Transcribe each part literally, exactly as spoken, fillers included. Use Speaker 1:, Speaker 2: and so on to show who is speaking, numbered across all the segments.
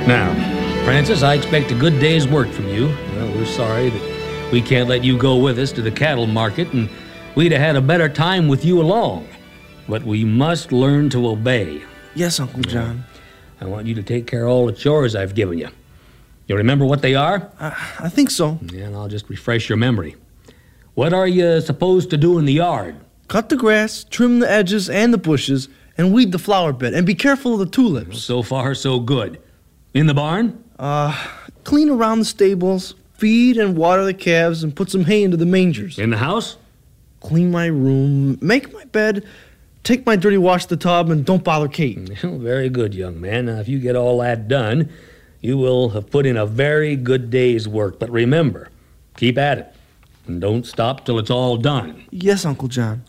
Speaker 1: Now, Francis, I expect a good day's work from you. Well, we're sorry that we can't let you go with us to the cattle market, and we'd have had a better time with you along. But we must learn to obey.
Speaker 2: Yes, Uncle John.
Speaker 1: I want you to take care of all the chores I've given you. You remember what they are?
Speaker 2: I, I think so.
Speaker 1: Yeah, and I'll just refresh your memory. What are you supposed to do in the yard?
Speaker 2: Cut the grass, trim the edges and the bushes, and weed the flower bed. And be careful of the tulips.
Speaker 1: So far, so good. In the barn?
Speaker 2: Uh, clean around the stables, feed and water the calves, and put some hay into the mangers.
Speaker 1: In the house?
Speaker 2: Clean my room, make my bed, take my dirty wash to the tub, and don't bother Kate.
Speaker 1: Well, very good, young man. Now, if you get all that done, you will have put in a very good day's work. But remember, keep at it. And don't stop till it's all done.
Speaker 2: Yes, Uncle John.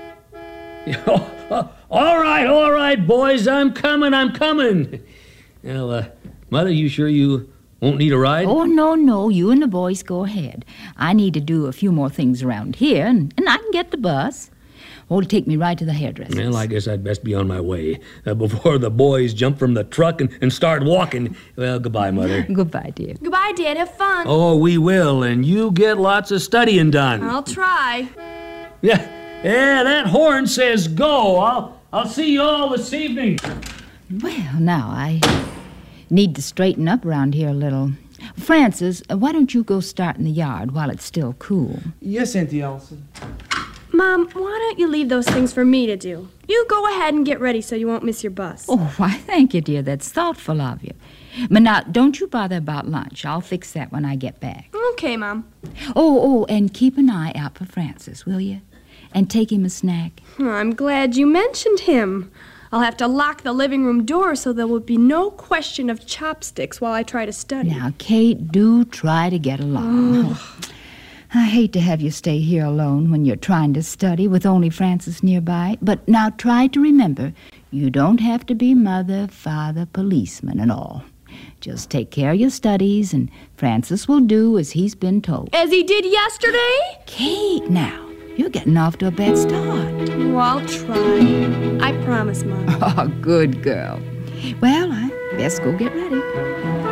Speaker 1: All right, all right, boys. I'm coming, I'm coming. Well, uh, Mother, you sure you won't need a ride?
Speaker 3: Oh, no, no. You and the boys go ahead. I need to do a few more things around here, and, and I can get the bus. Oh, it'll take me right to the hairdresser's.
Speaker 1: Well, I guess I'd best be on my way uh, before the boys jump from the truck and, and start walking. Well, goodbye, Mother.
Speaker 3: Goodbye, dear.
Speaker 4: Goodbye, Dad. Have fun.
Speaker 1: Oh, we will, and you get lots of studying done.
Speaker 4: I'll try.
Speaker 1: Yeah, yeah, that horn says go. I'll, I'll see you all this evening.
Speaker 3: Well, now, I need to straighten up around here a little. Francis, why don't you go start in the yard while it's still cool?
Speaker 2: Yes, Auntie Allison.
Speaker 4: Mom, why don't you leave those things for me to do? You go ahead and get ready so you won't miss your bus.
Speaker 3: Oh, why, thank you, dear. That's thoughtful of you. But now, don't you bother about lunch. I'll fix that when I get back.
Speaker 4: Okay, Mom.
Speaker 3: Oh, oh, and keep an eye out for Francis, will you? And take him a snack.
Speaker 4: I'm glad you mentioned him. I'll have to lock the living room door so there will be no question of chopsticks while I try to study.
Speaker 3: Now, Kate, do try to get along.
Speaker 4: Oh.
Speaker 3: I hate to have you stay here alone when you're trying to study with only Francis nearby. But now try to remember, you don't have to be mother, father, policeman, and all. Just take care of your studies, and Francis will do as he's been told.
Speaker 4: As he did yesterday?
Speaker 3: Kate, now, you're getting off to a bad start.
Speaker 4: Oh, I'll try. I promise, Mom.
Speaker 3: Oh, good girl. Well, I best go get ready.